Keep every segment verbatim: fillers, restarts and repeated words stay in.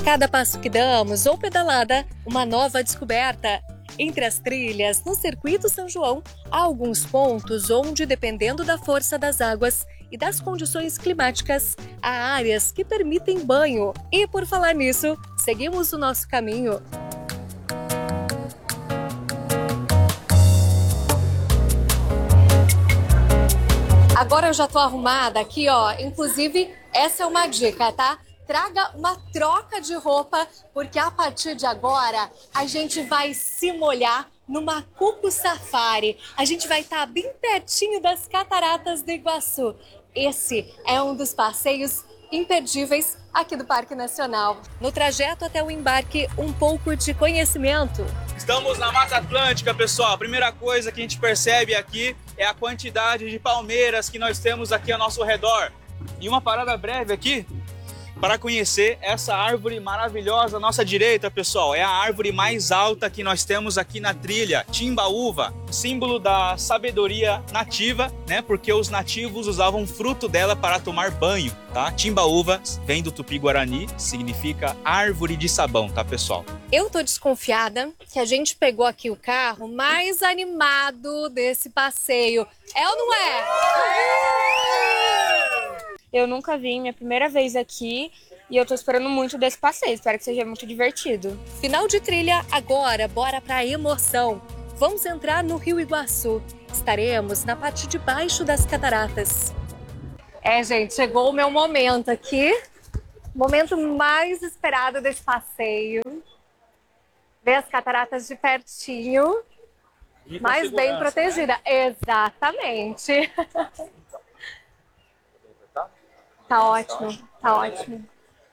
cada passo que damos ou pedalada, uma nova descoberta. Entre as trilhas, no Circuito São João, há alguns pontos onde, dependendo da força das águas e das condições climáticas, há áreas que permitem banho. E por falar nisso, seguimos o nosso caminho. Agora eu já tô arrumada aqui, ó. Inclusive, essa é uma dica, tá? Traga uma troca de roupa, porque a partir de agora a gente vai se molhar no Macuco Safari. A gente vai estar bem pertinho das Cataratas do Iguaçu. Esse é um dos passeios imperdíveis aqui do Parque Nacional. No trajeto até o embarque, um pouco de conhecimento. Estamos na Mata Atlântica, pessoal. A primeira coisa que a gente percebe aqui é a quantidade de palmeiras que nós temos aqui ao nosso redor. E uma parada breve aqui, para conhecer essa árvore maravilhosa à nossa direita, pessoal. É a árvore mais alta que nós temos aqui na trilha, timbaúva, símbolo da sabedoria nativa, né? Porque os nativos usavam fruto dela para tomar banho, tá? Timbaúva vem do Tupi-Guarani, significa árvore de sabão, tá, pessoal? Eu tô desconfiada que a gente pegou aqui o carro mais animado desse passeio. É ou não é? Eu nunca vim, minha primeira vez aqui, e eu tô esperando muito desse passeio, espero que seja muito divertido. Final de trilha, agora bora pra emoção. Vamos entrar no Rio Iguaçu. Estaremos na parte de baixo das cataratas. É, gente, chegou o meu momento aqui. Momento mais esperado desse passeio. Ver as cataratas de pertinho, mas bem protegida. Né? Exatamente. Tá ótimo, tá ótimo.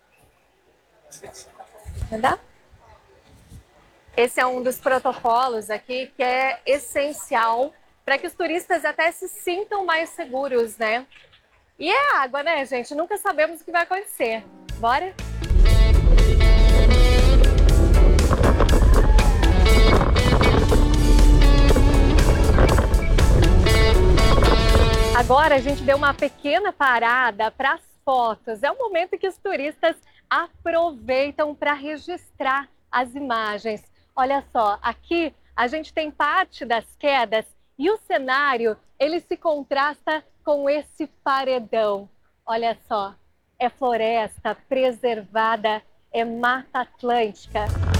Entendeu? Esse é um dos protocolos aqui que é essencial para que os turistas até se sintam mais seguros, né? E é água, né, gente? Nunca sabemos o que vai acontecer. Bora? Agora a gente deu uma pequena parada para as fotos. É o momento que os turistas aproveitam para registrar as imagens. Olha só, aqui a gente tem parte das quedas e o cenário, ele se contrasta com esse paredão. Olha só, é floresta preservada, é Mata Atlântica.